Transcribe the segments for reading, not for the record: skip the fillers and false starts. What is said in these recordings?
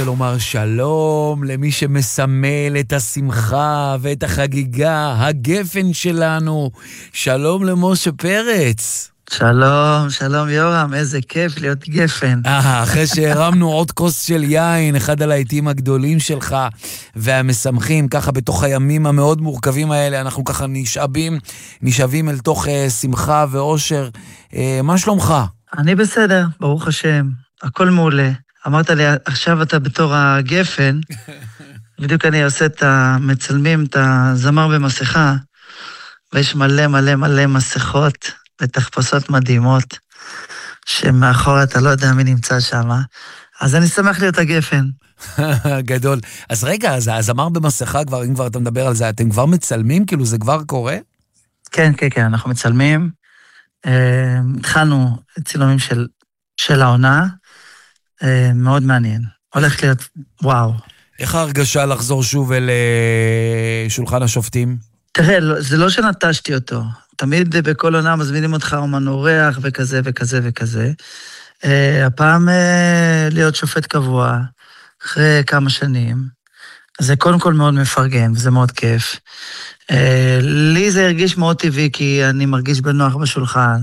לומר שלום למי שמסמל את השמחה ואת החגיגה, הגפן שלנו. שלום למשה פרץ. שלום, שלום יורם, איזה כיף להיות גפן. אחרי שהרמנו עוד כוס של יין, אחד הלהיטים הגדולים שלך והמשמחים, ככה בתוך הימים המאוד מורכבים האלה, אנחנו ככה נשאבים אל תוך שמחה ואושר. מה שלומך? אני בסדר, ברוך השם, הכל מעולה. אמרת לי, עכשיו אתה בתור הגפן, בדיוק אני עושה מצלמים את הזמר במסכה, ויש מלא מלא מלא מסכות ותחפושות מדהימות, שמאחור אתה לא יודע מי נמצא שם, אז אני שמח להיות הגפן. גדול. אז רגע, אז הזמר במסכה, אם כבר אתה מדבר על זה, אתם כבר מצלמים? כאילו זה כבר קורה? כן, כן, כן, אנחנו מצלמים. התחלנו צילומים של העונה, מאוד מעניין. הולך להיות, וואו. איך ההרגשה לחזור שוב אל שולחן השופטים? תראה, זה לא שנטשתי אותו. תמיד בכל עונה מזמינים אותך אומן אורח וכזה וכזה וכזה. הפעם להיות שופט קבוע, אחרי כמה שנים, זה קודם כל מאוד מפרגן, וזה מאוד כיף. לי זה הרגיש מאוד טבעי, כי אני מרגיש בנוח בשולחן.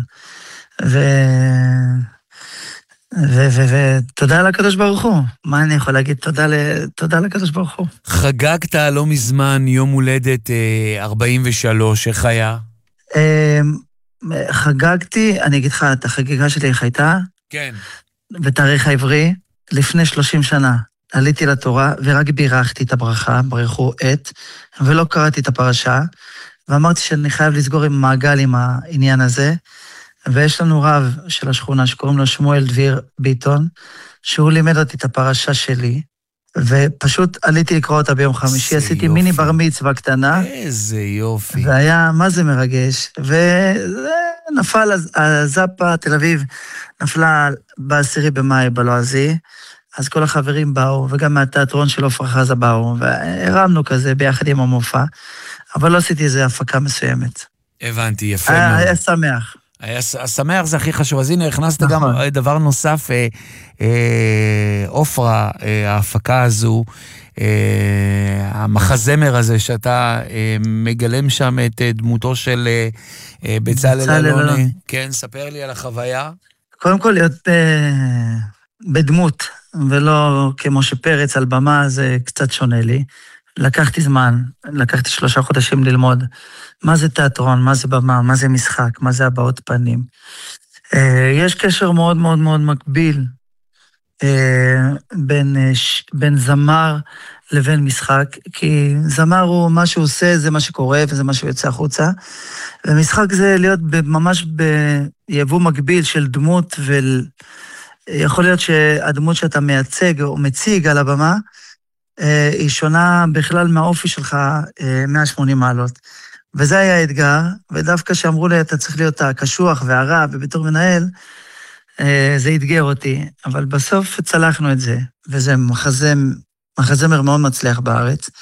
ותודה לקדוש ברוך הוא. מה אני יכול להגיד? תודה לקדוש ברוך הוא. חגגת לא מזמן יום הולדת 43, איך היה? חגגתי, אני אגיד לך, את החגיגה שלי איך הייתה? כן. בתאריך העברי, לפני 30 שנה. עליתי לתורה ורק בירכתי את הברכה, ברכו את, ולא קראתי את הפרשה, ואמרתי שאני חייב לסגור עם מעגל עם העניין הזה, ויש לנו רב של השכונה שקוראים לו שמואל דביר ביטון, שהוא לימד אותי את הפרשה שלי, ופשוט עליתי לקרוא אותה ביום חמישי, עשיתי יופי. מיני בר מצווה קטנה. איזה יופי. והיה, מה זה מרגש, ונפל הזאפה, תל אביב, נפלה ב10 במאי בלועזי, אז כל החברים באו, וגם מהתיאטרון של עופרה חזה באו, והרמנו כזה ביחד עם המופע, אבל לא עשיתי איזו הפקה מסוימת. הבנתי, יפה מאוד. היה שמח. השמח זה הכי חשוב, אז הנה הכנסת גם דבר נוסף, עופרה, ההפקה הזו, המחזמר הזה שאתה מגלם שם את דמותו של בצלאל אלוני. כן, ספר לי על החוויה. קודם כל להיות בדמות, ולא כמו שפרץ על במה, זה קצת שונה לי. לקחתי זמן, לקחתי 3 חודשים ללמוד מה זה תיאטרון, מה זה במה, מה זה משחק, מה זה הבעות פנים. יש קשר מאוד מאוד מאוד מקביל בין זמר לבין משחק, כי זמר הוא מה שהוא עושה, זה מה שקורה וזה מה שהוא יוצא החוצה, ומשחק זה להיות ממש ביבוא מקביל של דמות, ויכול להיות שהדמות שאתה מייצג או מציג על הבמה, היא שונה בכלל מהאופי שלך 180 מעלות. וזה היה האתגר, ודווקא שאמרו לי, אתה צריך להיות הקשוח והרע, ובתור מנהל, זה התגר אותי. אבל בסוף צלחנו את זה, וזה מחזמר מאוד מצליח בארץ.